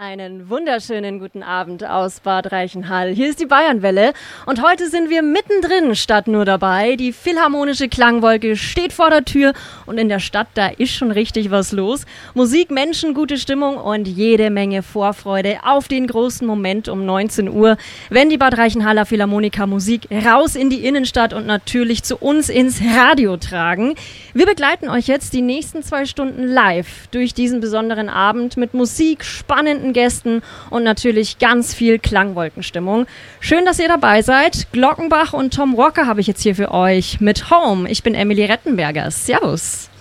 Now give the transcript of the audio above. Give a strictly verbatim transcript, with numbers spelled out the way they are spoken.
Einen wunderschönen guten Abend aus Bad Reichenhall. Hier ist die Bayernwelle und heute sind wir mittendrin statt nur dabei. Die philharmonische Klangwolke steht vor der Tür und in der Stadt, da ist schon richtig was los. Musik, Menschen, gute Stimmung und jede Menge Vorfreude auf den großen Moment um neunzehn Uhr, wenn die Bad Reichenhaller Philharmoniker Musik raus in die Innenstadt und natürlich zu uns ins Radio tragen. Wir begleiten euch jetzt die nächsten zwei Stunden live durch diesen besonderen Abend mit Musik, spannenden Gästen und natürlich ganz viel Klangwolkenstimmung. Schön, dass ihr dabei seid. Glockenbach und Tom Walker habe ich jetzt hier für euch mit Home. Ich bin Emily Rettenberger. Servus.